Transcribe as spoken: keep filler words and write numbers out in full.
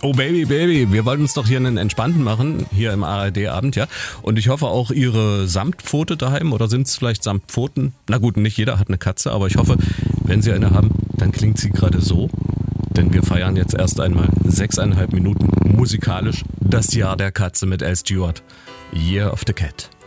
Oh Baby, Baby, wir wollten uns doch hier einen entspannten machen, hier im A R D-Abend, ja. Und ich hoffe auch Ihre Samtpfote daheim, oder sind es vielleicht Samtpfoten? Na gut, nicht jeder hat eine Katze, aber ich hoffe, wenn Sie eine haben, dann klingt sie gerade so. Denn wir feiern jetzt erst einmal sechseinhalb Minuten musikalisch das Jahr der Katze mit Al Stewart. Year of the Cat.